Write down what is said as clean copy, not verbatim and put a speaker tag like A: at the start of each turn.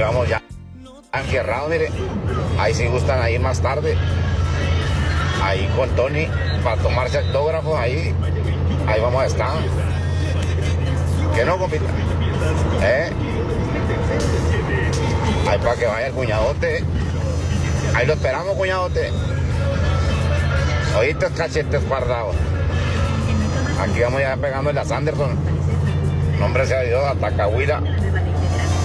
A: vamos ya enfierrados, mire. Ahí si gustan ir más tarde. Ahí con Tony para tomarse autógrafos ahí vamos a estar. ¿Qué no, compita? Ahí para que vaya el cuñadote. Ahí lo esperamos, cuñadote. Oíste, cachetes guardados. Aquí vamos ya pegando a Sanderson. Nombre sea Dios, hasta Cahuila.